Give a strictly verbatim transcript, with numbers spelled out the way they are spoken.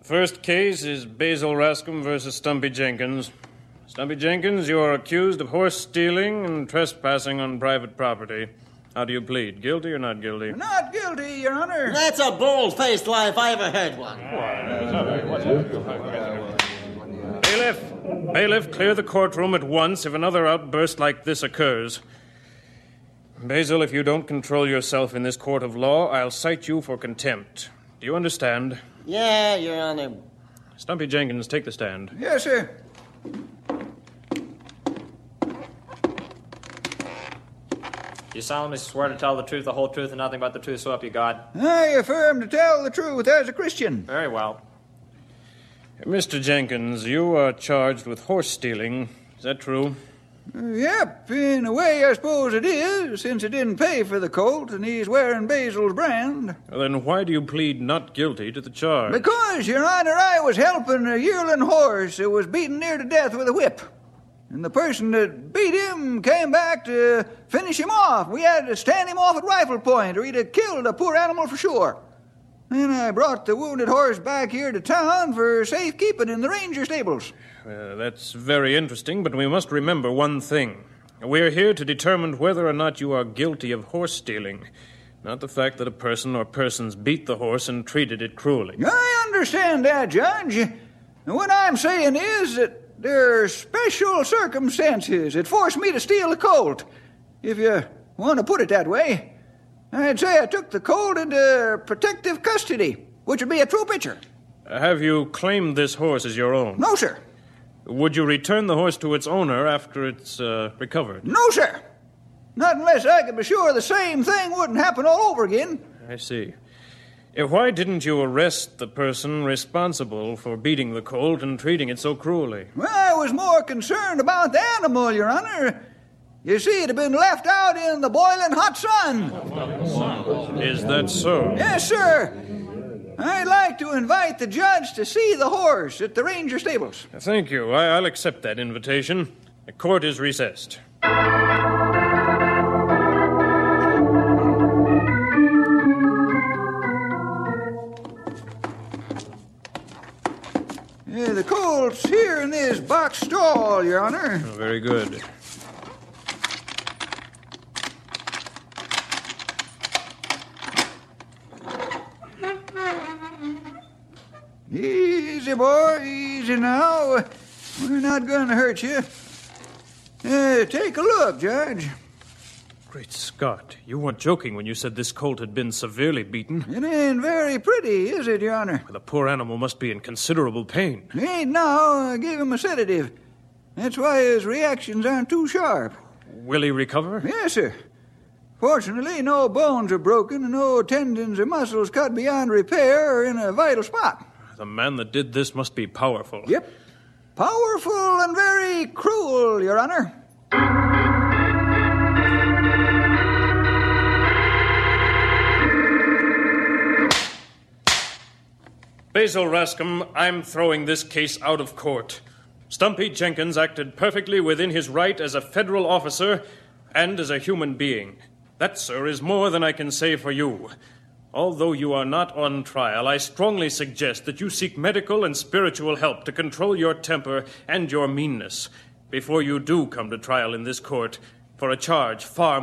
First case is Basil Rascom versus Stumpy Jenkins. Stumpy Jenkins, you are accused of horse stealing and trespassing on private property. How do you plead? Guilty or not guilty? Not guilty, Your Honor. That's a bold-faced lie if I ever heard one. Bailiff! Bailiff, clear the courtroom at once if another outburst like this occurs. Basil, if you don't control yourself in this court of law, I'll cite you for contempt. Do you understand? Yeah, Your Honor. Stumpy Jenkins, take the stand. Yes, sir. You solemnly swear to tell the truth, the whole truth, and nothing but the truth, so help you God? I affirm to tell the truth as a Christian. Very well. Mister Jenkins, you are charged with horse stealing. Is that true? Uh, yep, in a way I suppose it is, since he didn't pay for the colt and he's wearing Basil's brand. Well, then why do you plead not guilty to the charge? Because, Your Honor, I was helping a yearling horse who was beaten near to death with a whip. And the person that beat him came back to finish him off. We had to stand him off at rifle point, or he'd have killed the poor animal for sure. Then I brought the wounded horse back here to town for safekeeping in the ranger stables. Uh, that's very interesting, but we must remember one thing. We're here to determine whether or not you are guilty of horse stealing, not the fact that a person or persons beat the horse and treated it cruelly. I understand that, Judge. And what I'm saying is that there are special circumstances that forced me to steal the colt, if you want to put it that way. I'd say I took the colt into protective custody, which would be a true picture. Uh, have you claimed this horse as your own? No, sir. Would you return the horse to its owner after it's uh, recovered? No, sir. Not unless I could be sure the same thing wouldn't happen all over again. I see. Uh, why didn't you arrest the person responsible for beating the colt and treating it so cruelly? Well, I was more concerned about the animal, Your Honor. You see, it had been left out in the boiling hot sun. Is that so? Yes, sir. I'd like to invite the judge to see the horse at the ranger stables. Thank you. I- I'll accept that invitation. The court is recessed. Yeah, the colt's here in this box stall, Your Honor. Oh, very good. Easy, boy, easy now. We're not going to hurt you. Uh, take a look, Judge. Great Scott, you weren't joking when you said this colt had been severely beaten. It ain't very pretty, is it, Your Honor? The poor animal must be in considerable pain. He ain't now. I gave him a sedative. That's why his reactions aren't too sharp. Will he recover? Yes, sir. Fortunately, no bones are broken and no tendons or muscles cut beyond repair or in a vital spot. The man that did this must be powerful. Yep. Powerful and very cruel, Your Honor. Basil Rascom, I'm throwing this case out of court. Stumpy Jenkins acted perfectly within his right as a federal officer and as a human being. That, sir, is more than I can say for you. Although you are not on trial, I strongly suggest that you seek medical and spiritual help to control your temper and your meanness before you do come to trial in this court for a charge far